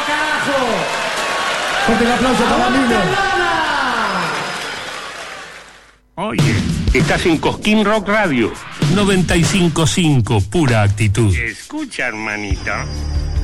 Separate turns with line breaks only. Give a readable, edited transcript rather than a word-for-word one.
carajo!
Fuerte el aplauso para Milo.
Oye, estás en Cosquín Rock Radio 95.5, pura actitud. Escucha, hermanita.